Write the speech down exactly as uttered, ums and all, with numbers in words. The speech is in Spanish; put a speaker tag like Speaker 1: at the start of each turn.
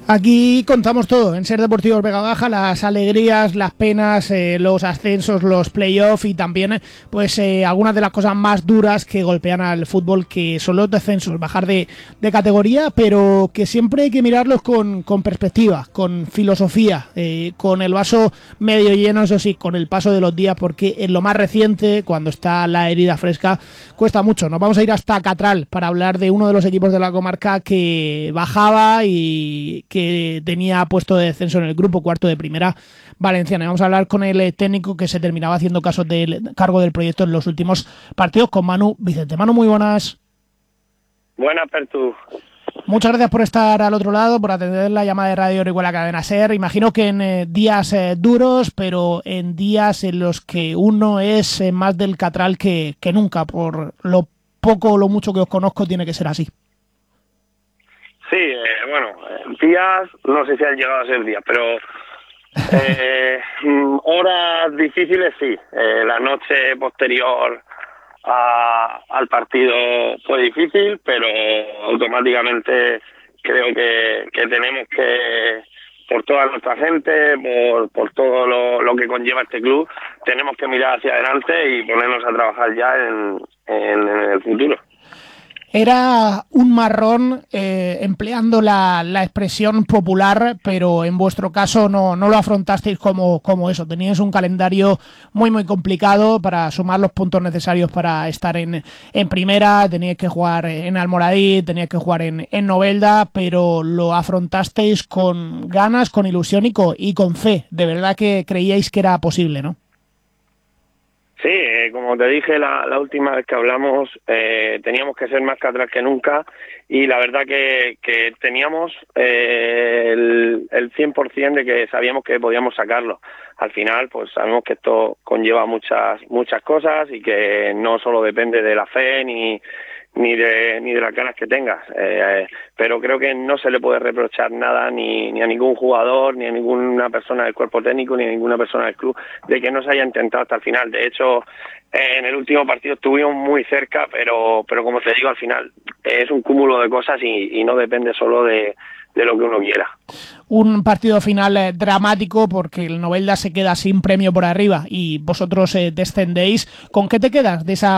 Speaker 1: Aquí contamos todo en Ser Deportivos Vega Baja, las alegrías, las penas, eh, los ascensos, los playoffs y también pues eh, algunas de las cosas más duras que golpean al fútbol, que son los descensos, bajar de, de categoría, pero que siempre hay que mirarlos con, con perspectiva, con filosofía, eh, con el vaso medio lleno, eso sí, con el paso de los días, porque en lo más reciente, cuando está la herida fresca, cuesta mucho. Nos vamos a ir hasta Catral para hablar de uno de los equipos de la comarca que bajaba y que tenía puesto de descenso en el grupo cuarto de primera valenciana. Vamos a hablar con el técnico que se terminaba haciendo caso del cargo del proyecto en los últimos partidos, con Manu Vicente. Manu, muy buenas.
Speaker 2: Buenas, Pertu.
Speaker 1: Muchas gracias por estar al otro lado, por atender la llamada de Radio Orihuela Cadena Ser. Imagino que en eh, días eh, duros, pero en días en los que uno es eh, más del Catral que, que nunca. Por lo poco o lo mucho que os conozco, tiene que ser así.
Speaker 2: Sí, eh, bueno, días, no sé si han llegado a ser días, pero eh, horas difíciles sí. Eh, la noche posterior a, al partido fue difícil, pero automáticamente creo que, que tenemos que, por toda nuestra gente, por, por todo lo, lo que conlleva este club, tenemos que mirar hacia adelante y ponernos a trabajar ya en, en, en el futuro.
Speaker 1: Era un marrón, eh, empleando la, la expresión popular, pero en vuestro caso no, no lo afrontasteis como, como eso. Teníais un calendario muy muy complicado para sumar los puntos necesarios para estar en, en primera. Teníais que jugar en Almoradí, teníais que jugar en, en Novelda, pero lo afrontasteis con ganas, con ilusión y con, y con fe. De verdad que creíais que era posible, ¿no?
Speaker 2: Sí, eh, como te dije la, la última vez que hablamos, eh, teníamos que ser más Catral que nunca y la verdad que, que teníamos eh, el, el cien por ciento de que sabíamos que podíamos sacarlo. Al final, pues sabemos que esto conlleva muchas muchas cosas y que no solo depende de la fe ni ni de ni de las ganas que tengas, eh, pero creo que no se le puede reprochar nada ni, ni a ningún jugador, ni a ninguna persona del cuerpo técnico, ni a ninguna persona del club, de que no se haya intentado hasta el final. De hecho, eh, en el último partido estuvimos muy cerca, pero pero como te digo, al final es un cúmulo de cosas y, y no depende solo de, de lo que uno quiera.
Speaker 1: Un partido final eh, dramático, porque el Novelda se queda sin premio por arriba y vosotros eh, descendéis. ¿Con qué te quedas de esa